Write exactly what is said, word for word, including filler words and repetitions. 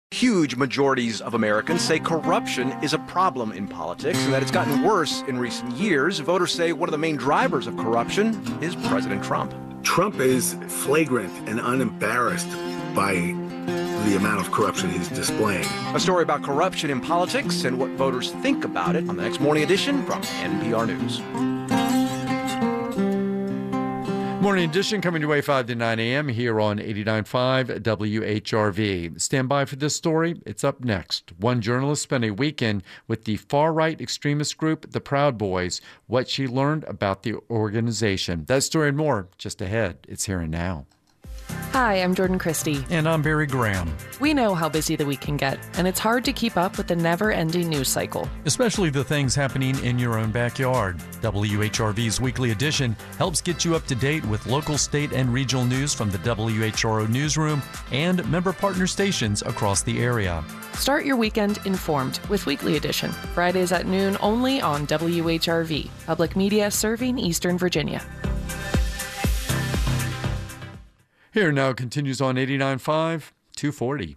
Huge majorities of Americans say corruption is a problem in politics and that it's gotten worse in recent years. Voters say one of the main drivers of corruption is President Trump. Trump is flagrant and unembarrassed by the amount of corruption he's displaying. A story about corruption in politics and what voters think about it on the next Morning Edition from N P R News. Morning Edition coming your way five to nine a.m. here on eighty-nine point five W H R V. Stand by for this story. It's up next. One journalist spent a weekend with the far-right extremist group, the Proud Boys, what she learned about the organization. That story and more just ahead. It's here and now. Hi, I'm Jordan Christie. And I'm Barry Graham. We know how busy the week can get, and it's hard to keep up with the never-ending news cycle. Especially the things happening in your own backyard. W H R V's Weekly Edition helps get you up to date with local, state, and regional news from the W H R O newsroom and member partner stations across the area. Start your weekend informed with Weekly Edition, Fridays at noon only on W H R V, public media serving Eastern Virginia. Here now continues on eighty-nine point five, two forty.